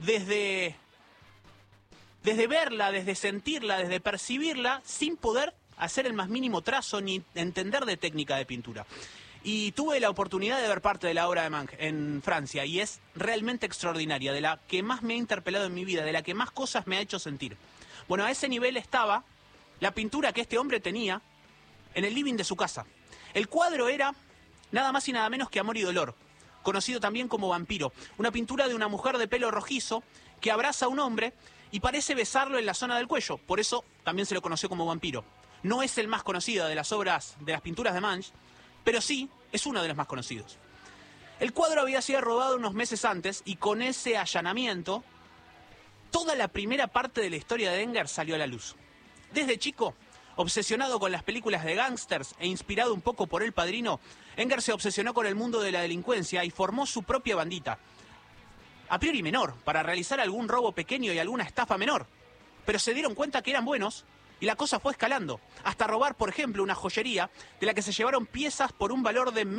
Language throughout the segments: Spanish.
desde verla, desde sentirla, desde percibirla, sin poder hacer el más mínimo trazo ni entender de técnica de pintura. Y tuve la oportunidad de ver parte de la obra de Manch en Francia y es realmente extraordinaria, de la que más me ha interpelado en mi vida, de la que más cosas me ha hecho sentir. Bueno, a ese nivel estaba la pintura que este hombre tenía en el living de su casa. El cuadro era nada más y nada menos que Amor y Dolor, conocido también como Vampiro, una pintura de una mujer de pelo rojizo que abraza a un hombre y parece besarlo en la zona del cuello, por eso también se lo conoció como Vampiro. No es el más conocido de las obras, de las pinturas de Manch, pero sí es uno de los más conocidos. El cuadro había sido robado unos meses antes y con ese allanamiento, toda la primera parte de la historia de Enger salió a la luz. Desde chico, obsesionado con las películas de gángsters e inspirado un poco por El Padrino, Enger se obsesionó con el mundo de la delincuencia y formó su propia bandita. A priori menor, para realizar algún robo pequeño y alguna estafa menor. Pero se dieron cuenta que eran buenos y la cosa fue escalando, hasta robar, por ejemplo, una joyería de la que se llevaron piezas por un valor de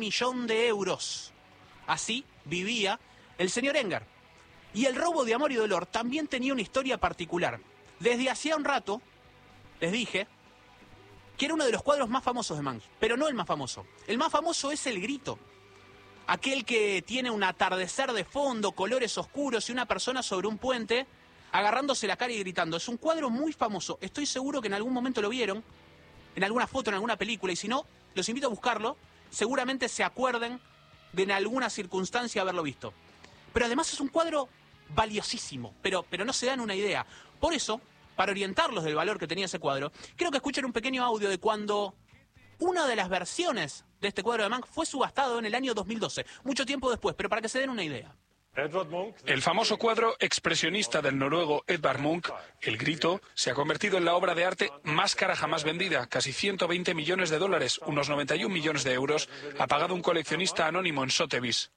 $500,000. Así vivía el señor Enger. Y el robo de Amor y Dolor también tenía una historia particular. Desde hacía un rato, les dije, que era uno de los cuadros más famosos de Manch, pero no el más famoso. El más famoso es El Grito. Aquel que tiene un atardecer de fondo, colores oscuros y una persona sobre un puente agarrándose la cara y gritando. Es un cuadro muy famoso. Estoy seguro que en algún momento lo vieron, en alguna foto, en alguna película, y si no, los invito a buscarlo. Seguramente se acuerden de en alguna circunstancia haberlo visto. Pero además es un cuadro valiosísimo, pero no se dan una idea. Por eso, para orientarlos del valor que tenía ese cuadro, quiero que escuchen un pequeño audio de cuando una de las versiones de este cuadro de Manch fue subastado en el año 2012, mucho tiempo después, pero para que se den una idea. El famoso cuadro expresionista del noruego Edvard Munch, El Grito, se ha convertido en la obra de arte más cara jamás vendida, casi $120 millones, unos 91 millones de euros, ha pagado un coleccionista anónimo en Sotheby's.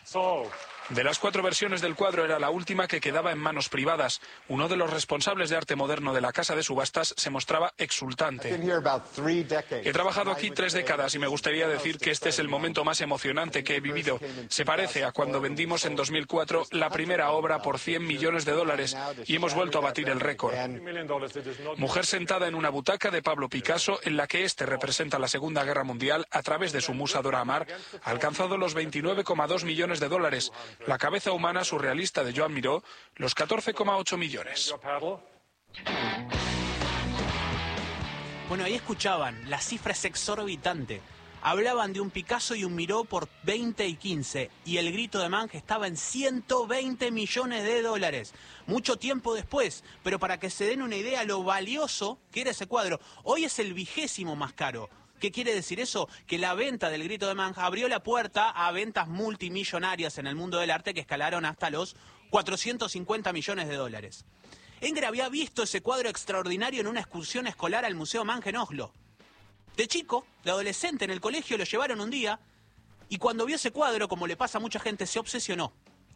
De las 4 versiones del cuadro era la última que quedaba en manos privadas. Uno de los responsables de arte moderno de la casa de subastas se mostraba exultante. He trabajado aquí 3 décadas y me gustaría decir que este es el momento más emocionante que he vivido. Se parece a cuando vendimos en 2004 la primera obra por $100 millones y hemos vuelto a batir el récord. Mujer sentada en una butaca de Pablo Picasso, en la que este representa la Segunda Guerra Mundial a través de su musa Dora Maar, ha alcanzado los $29,2 millones. La cabeza humana surrealista de Joan Miró, los 14,8 millones. Bueno, ahí escuchaban, la cifra es exorbitante. Hablaban de un Picasso y un Miró por 20 y 15, y El Grito de Manch estaba en $120 millones. Mucho tiempo después, pero para que se den una idea lo valioso que era ese cuadro. Hoy es el 20º más caro. ¿Qué quiere decir eso? Que la venta del Grito de Manch abrió la puerta a ventas multimillonarias en el mundo del arte que escalaron hasta los $450 millones. Enger había visto ese cuadro extraordinario en una excursión escolar al Museo Manch en Oslo. De chico, de adolescente, en el colegio lo llevaron un día y cuando vio ese cuadro, como le pasa a mucha gente, se obsesionó.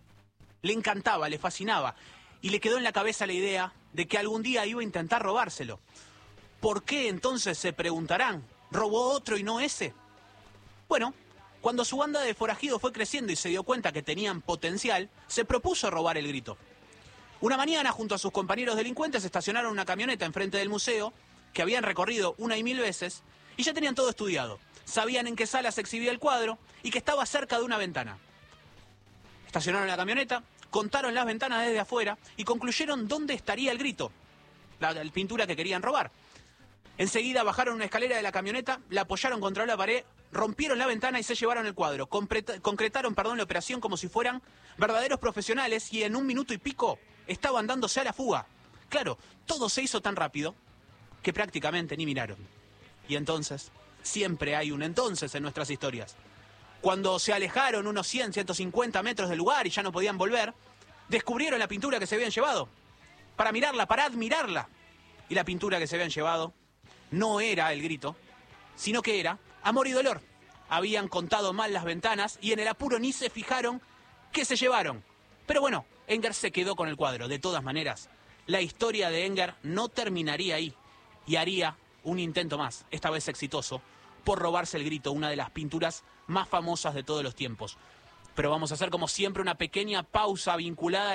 Le encantaba, le fascinaba y le quedó en la cabeza la idea de que algún día iba a intentar robárselo. ¿Por qué entonces, se preguntarán? ¿Robó otro y no ese? Bueno, cuando su banda de forajidos fue creciendo y se dio cuenta que tenían potencial, se propuso robar El Grito. Una mañana, junto a sus compañeros delincuentes, estacionaron una camioneta enfrente del museo, que habían recorrido 1 y 1000 veces, y ya tenían todo estudiado. Sabían en qué sala se exhibía el cuadro y que estaba cerca de una ventana. Estacionaron la camioneta, contaron las ventanas desde afuera y concluyeron dónde estaría El Grito, la pintura que querían robar. Enseguida bajaron una escalera de la camioneta, la apoyaron contra la pared, rompieron la ventana y se llevaron el cuadro. Concretaron la operación como si fueran verdaderos profesionales y en 1 minuto y pico estaban dándose a la fuga. Claro, todo se hizo tan rápido que prácticamente ni miraron. Y entonces, siempre hay un entonces en nuestras historias. Cuando se alejaron unos 100, 150 metros del lugar y ya no podían volver, descubrieron la pintura que se habían llevado. Para mirarla, para admirarla. Y la pintura que se habían llevado no era El Grito, sino que era Amor y Dolor. Habían contado mal las ventanas y en el apuro ni se fijaron qué se llevaron. Pero bueno, Enger se quedó con el cuadro. De todas maneras, la historia de Enger no terminaría ahí y haría un intento más, esta vez exitoso, por robarse El Grito, una de las pinturas más famosas de todos los tiempos. Pero vamos a hacer como siempre una pequeña pausa vinculada a